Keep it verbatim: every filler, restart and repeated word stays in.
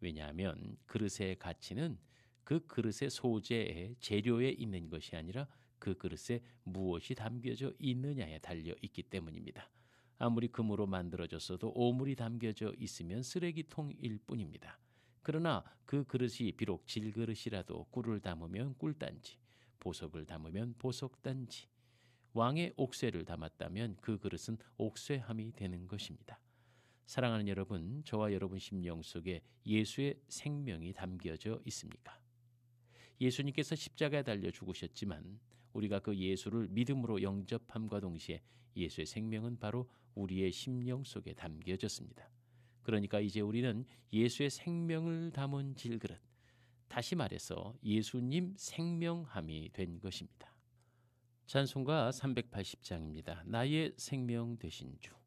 왜냐하면 그릇의 가치는 그 그릇의 소재의 재료에 있는 것이 아니라 그 그릇에 무엇이 담겨져 있느냐에 달려 있기 때문입니다. 아무리 금으로 만들어졌어도 오물이 담겨져 있으면 쓰레기통일 뿐입니다. 그러나 그 그릇이 비록 질그릇이라도 꿀을 담으면 꿀단지, 보석을 담으면 보석단지, 왕의 옥쇠를 담았다면 그 그릇은 옥쇠함이 되는 것입니다. 사랑하는 여러분, 저와 여러분 심령 속에 예수의 생명이 담겨져 있습니까? 예수님께서 십자가에 달려 죽으셨지만 우리가 그 예수를 믿음으로 영접함과 동시에 예수의 생명은 바로 우리의 심령 속에 담겨졌습니다. 그러니까 이제 우리는 예수의 생명을 담은 질그릇, 다시 말해서 예수님 생명함이 된 것입니다. 찬송가 삼백팔십 장입니다. 나의 생명 되신 주.